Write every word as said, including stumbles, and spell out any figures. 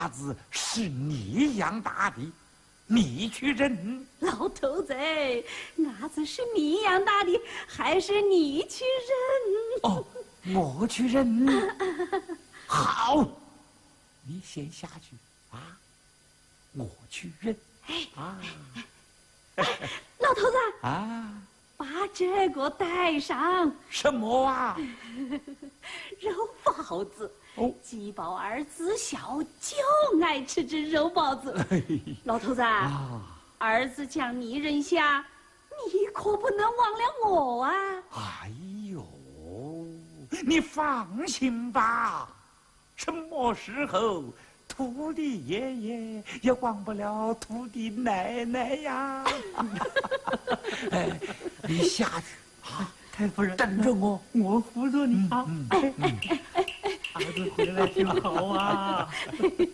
伢子是你养大的，你去认。 老头子，伢子是你养大的，还是你去认？ 哦，我去认。好，你先下去啊，我去认。啊， 老头子啊， 把这个带上。 什么啊？ 肉包子。 哦， 鸡宝儿子小就爱吃这肉包子。老头子啊，儿子将你认下，你可不能忘了我啊！ 哎呦，你放心吧，什么时候徒弟爷爷也忘不了徒弟奶奶呀！哎，你下去啊， 太夫人， 等着我， 我扶着你啊！ 嗯嗯嗯， 儿子回来挺好啊。